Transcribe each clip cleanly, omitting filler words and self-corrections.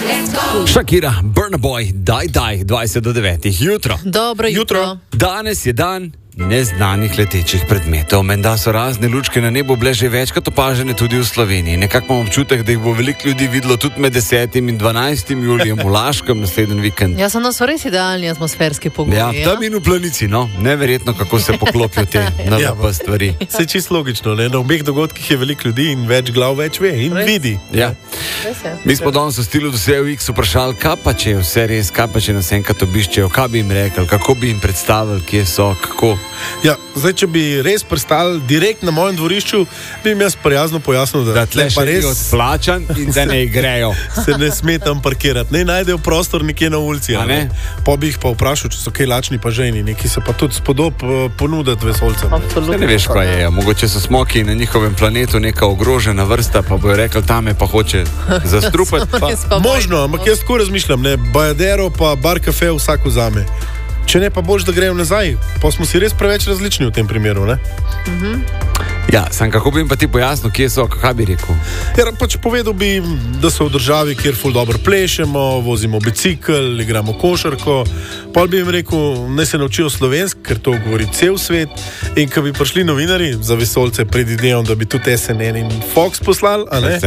Shakira, Burna Boy, daj, 20:09. Jutro. Dobro jutro. Danes je dan neznanih letečih predmetov. Menda so razne lučke na nebu bile že večkrat opažene tudi v Sloveniji. Nekako imam občutek, da jih bo veliko ljudi videlo tudi med 10. in 12. julijem v Laškem naslednji vikend. Ja, so res idealni atmosferski pogoji. Ja, tam in v Planici, no. Neverjetno, kako se poklopijo te nove stvari. Se čisto logično, ne? Na obeh dogodkih je veliko ljudi in več glav več ve in vidi. Ja. Mi smo danes v stilu Dosej v X vprašali, kaj pa če je vse res, kaj pa če nas enkrat obiščejo, kaj bi jim rekli, kako bi jim predstavili, kje so, kako. Ja, zdaj, če bi res pristali direkt na mojem dvorišču, bi jim jaz prijazno pojasnil, da tle še res odplačan in da ne grejo. Se ne sme tam parkirati, ne najdejo prostor nekje na ulici. Pa bi jih pa vprašal, če so kaj lačni pa ženi, neki se pa tudi spodob ponuditi vesolcem. Ne veš, kaj je. Mogoče so smoki na njihovem planetu neka ogrožena vrsta, pa bojo rekli, tame pa hoče zastrupati. Možno, ampak jaz tako razmišljam, ne, Bajadero pa bar kafe vsak vzame. Če ne, pa boš, da grejo nazaj. Pa smo si res preveč različni v tem primeru, ne? Ja, sam kako bi jim pa ti pojasnil, kje so, kaj bi rekel? Ja, pač povedal bi, da so v državi, kjer ful dobro plešemo, vozimo bicikl, igramo košarko. Pa bi jim rekel, naj se naučijo slovensk, ker to govori cel svet. In ko bi prišli novinari za vesolce pred idejom, da bi tudi SNN in Fox poslali, a ne?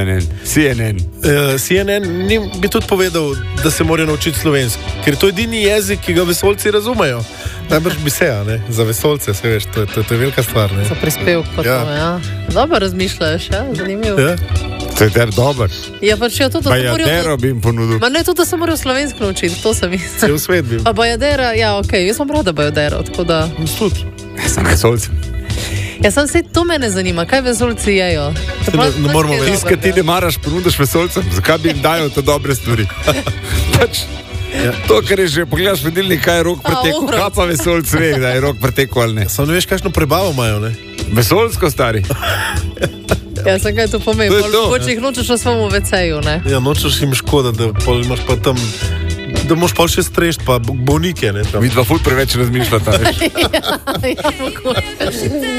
CNN bi tudi povedal, da se morajo naučiti slovensk, ker to je edini jezik, ki ga vesolci razumejo. Najbrž bi se, a ne? Za vesolce, se veš, to je velika stvar, ne? Za prispevk pa to, ja. Dobro razmišljaš, ja? Zanimivo. Ja. To je ter dober. Ja, pač ja, tudi Bajadero bi jim ponudil. Ma ne, tudi da se morajo slovensko naučiti, to sem mislil. Cel svet bi. Pa Bajadera, ja, okej, jaz sem rada Bajadero, tako da... Tudi. Sem vesolci. Ja, sem se, to mene zanima, kaj vesolci jejo? Ne moramo več. Tiskaj ti ne maraš, ponudiš vesolcem, zakaj bi jim dajal te dobre stvari? Pač... Ja. To, kar je že, pogledaš vedilnik, kaj je rok pretekel, kaj pa vesolc ve, da je rok pretekel ali ne. Samo ne veš, kakšno prebavo imajo, ne? Vesolsko, stari. Ja, sem kaj to pomeni, mogoče jih nočeš na svojemu WC-ju, ne? Ja, nočeš jim škoda, da imaš pa tam, da moš pa še strešt, pa bolnike, ne? Vidva ful preveč razmišljata, veš. Ja, mogoče.